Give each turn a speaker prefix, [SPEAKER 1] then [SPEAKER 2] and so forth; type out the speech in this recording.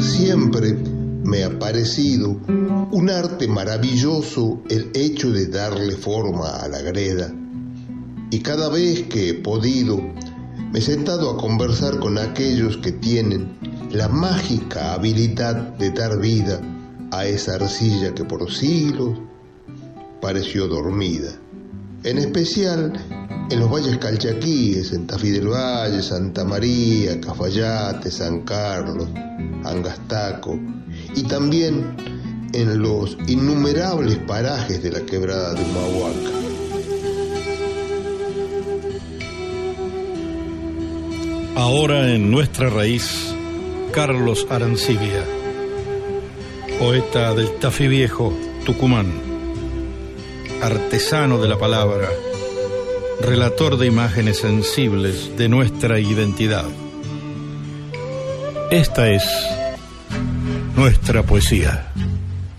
[SPEAKER 1] Siempre me ha parecido un arte maravilloso el hecho de darle forma a la greda. Y cada vez que he podido, me he sentado a conversar con aquellos que tienen la mágica habilidad de dar vida a esa arcilla que por siglos pareció dormida. En especial en los valles calchaquíes, en Tafí del Valle, Santa María, Cafayate, San Carlos, Angastaco, y también en los innumerables parajes de la quebrada de Humahuaca.
[SPEAKER 2] Ahora en nuestra raíz, Carlos Arancibia, poeta del Tafí Viejo, Tucumán, artesano de la palabra, relator de imágenes sensibles de nuestra identidad. Esta es nuestra poesía.